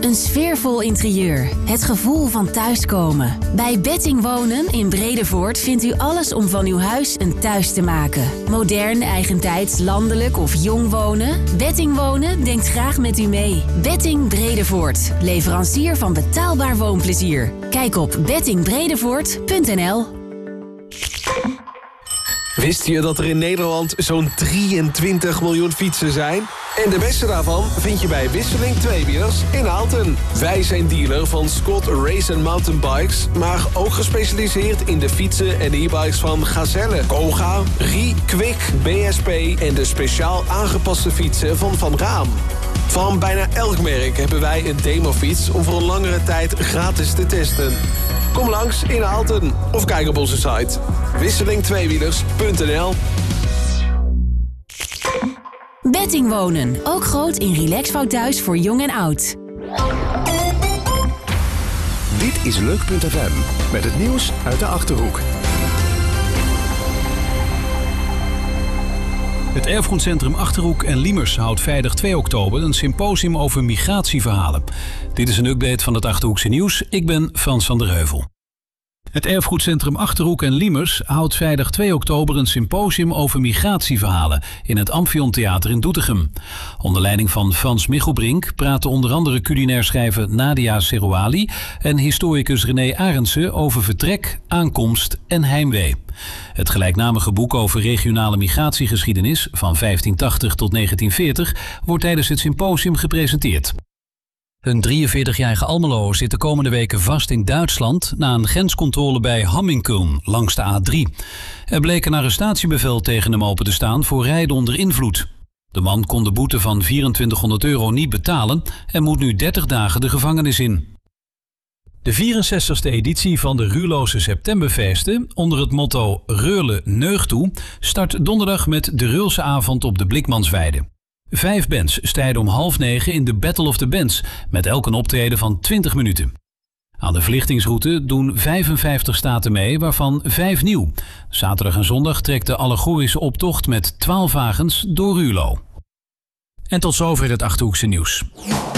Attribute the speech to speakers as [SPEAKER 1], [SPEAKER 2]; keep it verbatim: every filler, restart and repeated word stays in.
[SPEAKER 1] Een sfeervol interieur. Het gevoel van thuiskomen. Bij Betting Wonen in Bredevoort vindt u alles om van uw huis een thuis te maken. Modern, eigentijds, landelijk of jong wonen? Betting Wonen denkt graag met u mee. Betting Bredevoort. Leverancier van betaalbaar woonplezier. Kijk op betting bredevoort punt n l.
[SPEAKER 2] Wist je dat er in Nederland zo'n drieëntwintig miljoen fietsen zijn? En de beste daarvan vind je bij Wisseling Tweewielers in Aalten. Wij zijn dealer van Scott Race and Mountain Bikes, maar ook gespecialiseerd in de fietsen en e-bikes van Gazelle, Koga, Rie, Kwik, B S P en de speciaal aangepaste fietsen van Van Raam. Van bijna elk merk hebben wij een demofiets om voor een langere tijd gratis te testen. Kom langs in Aalten of kijk op onze site wisseling tweewielers punt n l.
[SPEAKER 1] Betting Wonen, ook groot in Relaxfout thuis voor jong en oud.
[SPEAKER 3] Dit is Leuk punt f m met het nieuws uit de Achterhoek.
[SPEAKER 4] Het Erfgoedcentrum Achterhoek en Liemers houdt vrijdag twee oktober een symposium over migratieverhalen. Dit is een update van het Achterhoekse nieuws. Ik ben Frans van der Heuvel. Het Erfgoedcentrum Achterhoek en Liemers houdt vrijdag twee oktober een symposium over migratieverhalen in het Amphion-theater in Doetinchem. Onder leiding van Frans Michelbrink praten onder andere culinair schrijver Nadia Serouali en historicus René Arendse over vertrek, aankomst en heimwee. Het gelijknamige boek over regionale migratiegeschiedenis van vijftientachtig tot negentien veertig wordt tijdens het symposium gepresenteerd. Een drieënveertigjarige Almelo zit de komende weken vast in Duitsland na een grenscontrole bij Hamminkeln langs de A drie. Er bleek een arrestatiebevel tegen hem open te staan voor rijden onder invloed. De man kon de boete van vierentwintighonderd euro niet betalen en moet nu dertig dagen de gevangenis in. De vierenzestigste editie van de Ruurlose Septemberfeesten onder het motto Reurle Neug toe start donderdag met de Reulse avond op de Blikmansweide. Vijf bands strijden om half negen in de Battle of the Bands met elk een optreden van twintig minuten. Aan de verlichtingsroute doen vijfenvijftig staten mee, waarvan vijf nieuw. Zaterdag en zondag trekt de allegorische optocht met twaalf wagens door Ruurlo. En tot zover het Achterhoekse nieuws.